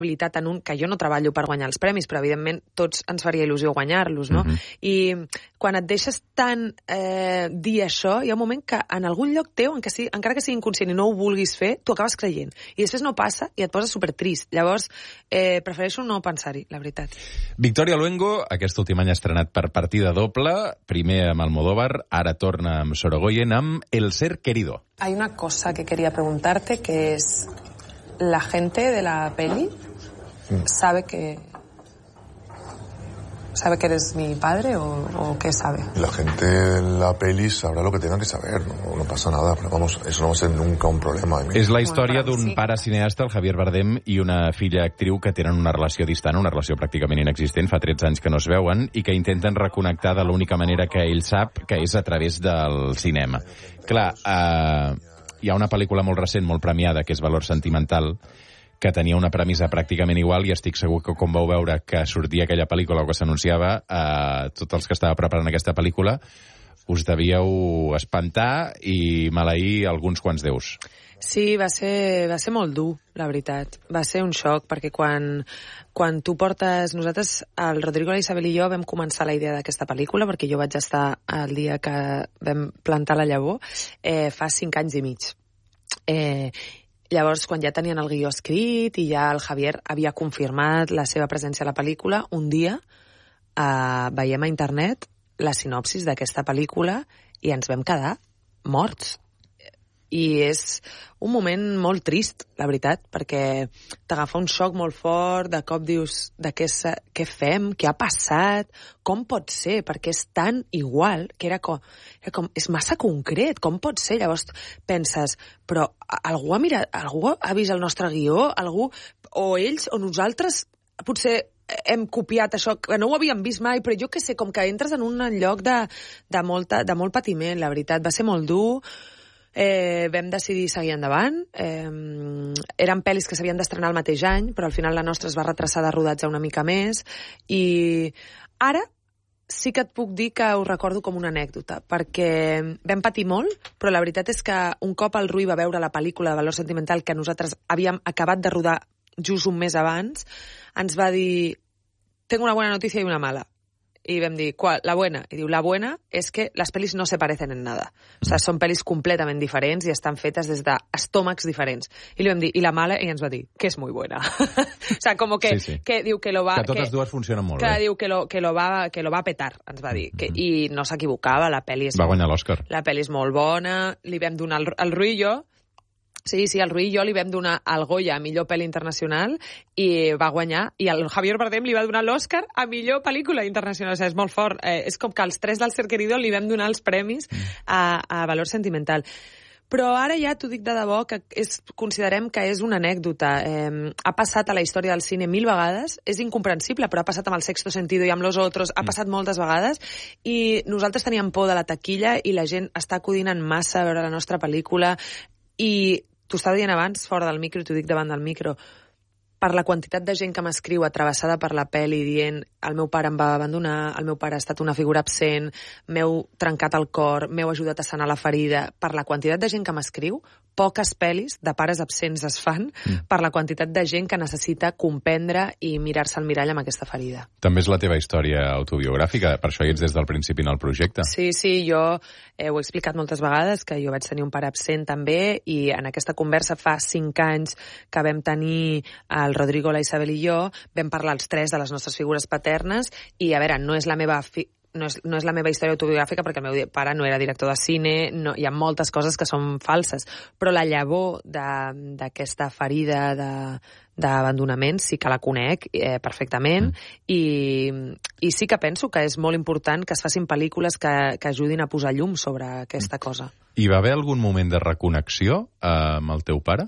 habilitat en un, que jo no treballo per guanyar els premis, però evidentment tots ens faria il·lusió guanyar-los, no? I quan et deixes tant dir això, hi ha un moment que en algun lloc teu, encara que sigui inconscient i no ho vulguis fer, tu acabes creient. I després no passa i et poses supertrist. Llavors, prefereixo no pensar-hi, la veritat. Victoria Luengo, aquest últim any ha estrenat per partida doble, primer amb Almodóvar, ara torna amb Sorogoyen, amb El ser querido. Hay una cosa que quería preguntarte, que es la gente de la peli sabe que eres mi padre o qué sabe. La gente en la peli sabrá lo que tenga que saber, no pasa nada, pero vamos, eso no va a ser nunca un problema. És la història d'un pare cineasta, el Javier Bardem, i una filla actriu que tenen una relació distant, una relació pràcticament inexistent, fa 13 anys que no es veuen, i que intenten reconnectar de l'única manera que ell sap, que és a través del cinema. Clar, hi ha una pel·lícula molt recent, molt premiada, que és Valor sentimental, que tenia una premissa pràcticament igual, i estic segur que quan vau veure que sortia aquella pel·lícula o que s'anunciava, tots els que estava preparant aquesta pel·lícula us devíeu espantar i maleir alguns quants déus. Sí, va ser molt dur, la veritat. Va ser un xoc, perquè quan tu portes... Nosaltres, el Rodrigo, la Isabel i jo, vam començar la idea d'aquesta pel·lícula, perquè jo vaig estar el dia que vam plantar la llavor, fa 5 anys i mig. Llavors, quan ja tenien el guió escrit i ja el Javier havia confirmat la seva presència a la pel·lícula, un dia veiem a internet la sinopsis d'aquesta pel·lícula i ens vam quedar morts. I és un moment molt trist, la veritat, perquè t'agafa un xoc molt fort, de cop dius de què fem, què ha passat, com pot ser, perquè és tan igual, que era com és massa concret, com pot ser? Llavors penses, però algú ha vist el nostre guió, o ells, o nosaltres, potser hem copiat això, que no ho havíem vist mai, però jo què sé, com que entres en un lloc de molt patiment, la veritat, va ser molt dur. Vam decidir seguir endavant. Eren pel·lis que s'havien d'estrenar el mateix any, però al final la nostra es va retrasar de rodatge una mica més, i ara sí que et puc dir que ho recordo com una anècdota, perquè vam patir molt, però la veritat és que un cop el Rui va veure la pel·lícula de Valor sentimental, que nosaltres havíem acabat de rodar just un mes abans, ens va dir: tengo una buena noticia y una mala. Y vam dir, ¿cuál? La buena. Y diu, la buena es que las pelis no se parecen en nada. O sea, són pelis completament diferents i estan fetes des d'estómacs diferents. I li vam dir, i la mala? I ens va dir, que és muy buena. O sea, como que, sí. Que diu que lo va... Que totes dues funcionen molt bé. Que diu que lo va a petar, ens va dir. I no s'equivocava, la pel·li és... Va guanyar l'Òscar. La pel·li és molt bona, li vam donar el Rui i jo. Sí, el Rui i jo li vam donar el Goya a millor pel·li internacional i va guanyar, i el Javier Bardem li va donar l'Òscar a millor pel·lícula internacional. O sigui, és molt fort. És com que els 3 del Ser Querido li vam donar els premis a Valor sentimental. Però ara ja t'ho dic de debò, que considerem que és una anècdota. Ha passat a la història del cine 1000 vegades, és incomprensible, però ha passat amb El sexto sentido i amb Los otros, ha passat moltes vegades, i nosaltres teníem por de la taquilla i la gent està acudint en massa a veure la nostra pel·lícula, i t'ho estava dient abans, fora del micro, i t'ho dic davant del micro, per la quantitat de gent que m'escriu atrevessada per la pel·li dient el meu pare em va abandonar, el meu pare ha estat una figura absent, m'heu trencat el cor, m'heu ajudat a sanar la ferida, per la quantitat de gent que m'escriu, poques pel·lis de pares absents es fan per la quantitat de gent que necessita comprendre i mirar-se al mirall amb aquesta ferida. També és la teva història autobiogràfica, per això hi ets des del principi en el projecte. Sí, jo ho he explicat moltes vegades, que jo vaig tenir un pare absent també, i en aquesta conversa fa 5 anys que vam tenir el Rodrigo, la Isabel i jo, vam parlar els 3 de les nostres figures paternes, i a veure, no és la meva història autobiogràfica, perquè el meu pare no era director de cine, hi ha moltes coses que són falses, però la llavor d'aquesta ferida d'abandonament sí que la conec perfectament, i sí que penso que és molt important que es facin pel·lícules que ajudin a posar llum sobre aquesta cosa. Hi va haver algun moment de reconnexió amb el teu pare?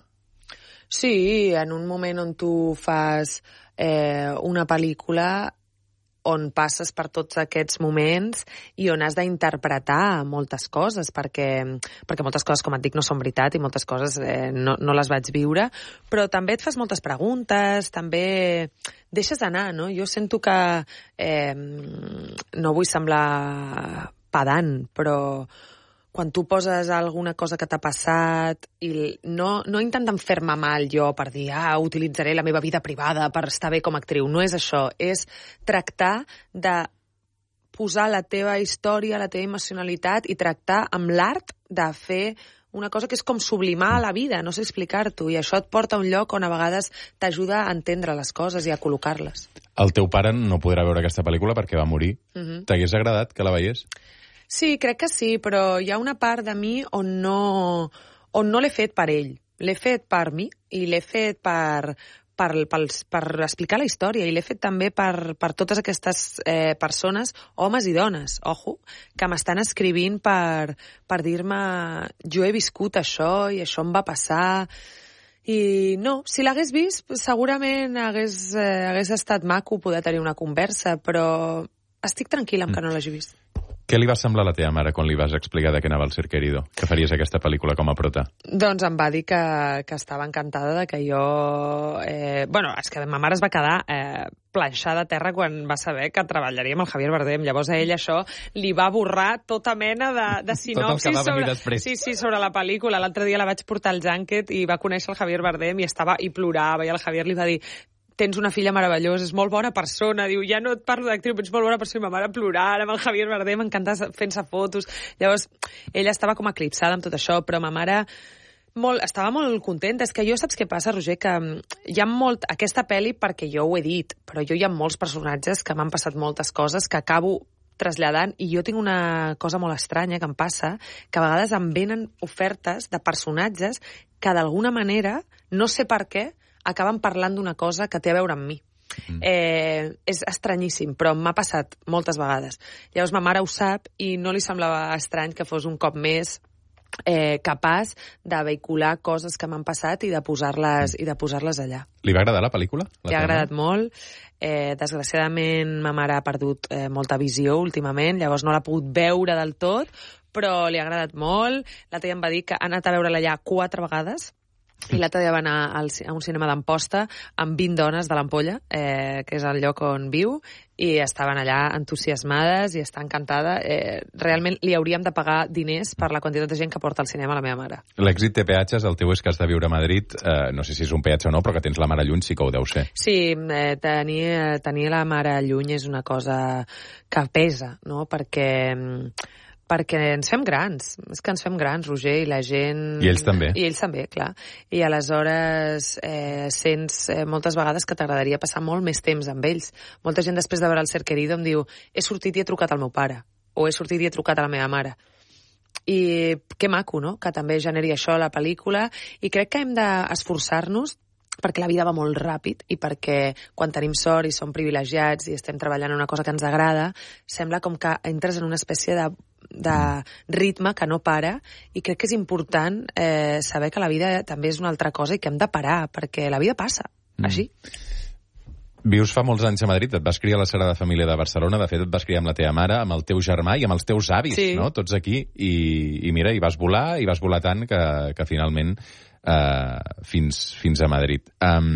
Sí, en un moment on tu fas una pel·lícula on passes per tots aquests moments i on has d'interpretar moltes coses, perquè moltes coses, com et dic, no són veritat, i moltes coses no les vaig viure, però també et fas moltes preguntes, també deixes anar, no? Jo sento que no vull semblar pedant, però quan tu poses alguna cosa que t'ha passat i no intentant fer-me mal jo per dir, utilitzaré la meva vida privada per estar bé com a actriu. No és això, és tractar de posar la teva història, la teva emocionalitat i tractar amb l'art de fer una cosa que és com sublimar la vida, no sé explicar-t'ho, i això et porta a un lloc on a vegades t'ajuda a entendre les coses i a col·locar-les. El teu pare no podrà veure aquesta pel·lícula perquè va morir. T'hagués agradat que la veiés? Sí, crec que sí, però hi ha una part de mi on no l'he fet per ell. L'he fet per mi i l'he fet per explicar la història, i l'he fet també per totes aquestes persones, homes i dones, ojo, que m'estan escrivint per dir-me jo he viscut això i això em va passar. I no, si l'hagués vist, segurament hagués estat maco poder tenir una conversa, però estic tranquil·la amb que no l'hagi vist. Què li va semblar a la teva mare quan li vas explicar de què anava el Ser Querido, que faries aquesta pel·lícula com a prota? Doncs em va dir que estava encantada de que jo... és que ma mare es va quedar planxada a terra quan va saber que treballaria amb el Javier Bardem. Llavors a ell això li va borrar tota mena de sinopsis tot el que va venir després. Sí, sobre la pel·lícula. L'altre dia la vaig portar al Junket i va conèixer el Javier Bardem i plorava, i el Javier li va dir: tens una filla meravellosa, és molt bona persona, diu, ja no et parlo d'actriu, però ets molt bona persona, i ma mare plorant amb el Javier Bardem, m'encanta fent-se fotos. Llavors, ella estava com eclipsada amb tot això, però ma mare estava molt contenta. És que jo, saps què passa, Roger? Que hi ha aquesta pel·li, perquè jo ho he dit, però hi ha molts personatges que m'han passat moltes coses que acabo traslladant, i jo tinc una cosa molt estranya que em passa, que a vegades em venen ofertes de personatges que d'alguna manera, no sé per què, acaben parlant d'una cosa que té a veure amb mi. És estranyíssim, però m'ha passat moltes vegades. Llavors ma mare ho sap i no li semblava estrany que fos un cop més capaç de vehicular coses que m'han passat i de posar-les allà. Li va agradar la pel·lícula? Li ha agradat molt. Desgraciadament ma mare ha perdut molta visió últimament, llavors no l'ha pogut veure del tot, però li ha agradat molt. L'altre dia em va dir que ha anat a veure-la allà 4 vegades, i l'altre dia va anar a un cinema d'Amposta amb 20 dones de l'Ampolla, que és el lloc on viu, i estaven allà entusiasmades i està encantada. Realment li hauríem de pagar diners per la quantitat de gent que porta al cinema a la meva mare. L'èxit té peatges, el teu és que has de viure a Madrid, no sé si és un peatge o no, però que tens la mare lluny sí que ho deu ser. Sí, tenir la mare lluny és una cosa que pesa, no? Perquè ens fem grans, és que ens fem grans, Roger, i la gent... I ells també. I ells també, clar. I aleshores sents moltes vegades que t'agradaria passar molt més temps amb ells. Molta gent després de veure el Ser Querido em diu: he sortit i he trucat al meu pare, o he sortit i he trucat a la meva mare. I que maco, no?, que també generi això la pel·lícula, i crec que hem d'esforçar-nos perquè la vida va molt ràpid i perquè quan tenim sort i som privilegiats i estem treballant en una cosa que ens agrada, sembla com que entres en una espècie de ritme que no para, i crec que és important saber que la vida també és una altra cosa i que hem de parar, perquè la vida passa, així. Vius fa molts anys a Madrid, et vas criar a la Sagrada Família de Barcelona, de fet et vas criar amb la teva mare, amb el teu germà i amb els teus avis, sí, no? Tots aquí, i mira, i vas volar tant que finalment fins a Madrid.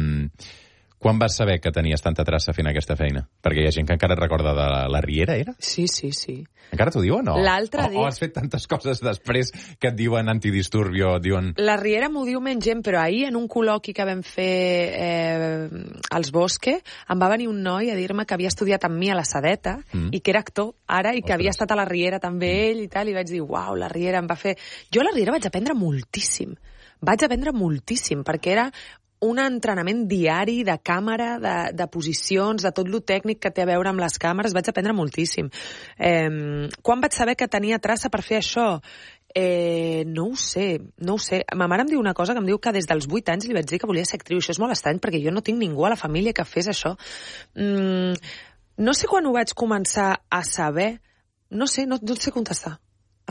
Quan vas saber que tenies tanta traça fent aquesta feina? Perquè hi ha gent que encara et recorda de la Riera, era? Sí. Encara t'ho diu o no? L'altre dia... O has fet tantes coses després que et diuen antidisturbio, diuen... La Riera m'ho diu menys gent, però ahir en un col·loqui que vam fer als Bosque em va venir un noi a dir-me que havia estudiat amb mi a la Sadeta i que era actor ara i que havia estat a la Riera també ell i tal, i vaig dir, uau, la Riera em va fer... Jo a la Riera vaig aprendre moltíssim. Perquè era un entrenament diari de càmera, de posicions, de tot lo tècnic que té a veure amb les càmeres. Vaig aprendre moltíssim. Quan vaig saber que tenia traça per fer això? No ho sé. Ma mare em diu una cosa, que em diu que des dels 8 anys li vaig dir que volia ser actriu. Això és molt estrany, perquè jo no tinc ningú a la família que fes això. No sé quan ho vaig començar a saber. No sé contestar.